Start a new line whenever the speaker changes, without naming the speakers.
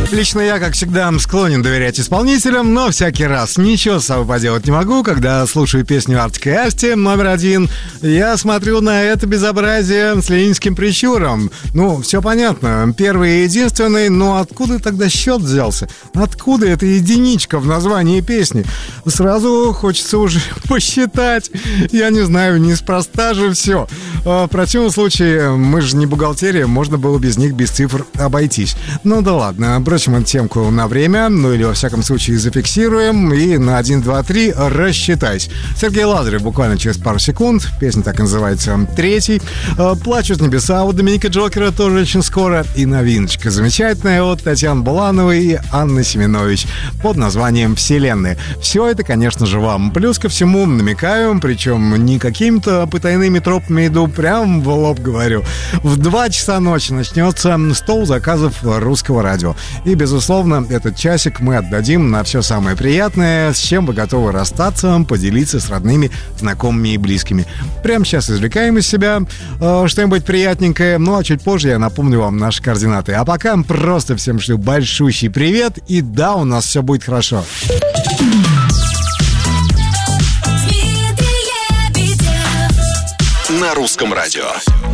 Лично я, как всегда, склонен доверять исполнителям, но всякий раз ничего с собой поделать не могу, когда слушаю песню Артик и Асти номер 1. Я смотрю на это безобразие с ленинским прищуром. Ну, все понятно, первый и единственный, но откуда тогда счет взялся? Откуда эта единичка в названии песни? Сразу хочется уже посчитать. Я не знаю, неспроста же все. В противном случае, мы же не бухгалтерия, можно было без них, без цифр обойтись. Ну да ладно, бросим эту темку на время, ну или во всяком случае зафиксируем, и на 1, 2, 3 рассчитайся. Сергей Лазарев буквально через пару секунд, песня так и называется «Третий». «Плачут небеса» у Доминика Джокера тоже очень скоро, и новиночка замечательная от Татьяны Булановой и Анны Семенович под названием «Вселенная». Все это, конечно же, вам. Плюс ко всему намекаю, причем не какими-то потайными тропами иду, прям в лоб говорю. В 2 часа ночи начнется стол заказов Русского радио. И, безусловно, этот часик мы отдадим на все самое приятное, с чем вы готовы расстаться, поделиться с родными, знакомыми и близкими. Прямо сейчас извлекаем из себя что-нибудь приятненькое, ну а чуть позже я напомню вам наши координаты. А пока просто всем шлю большущий привет, и да, у нас все будет хорошо.
На Русском радио.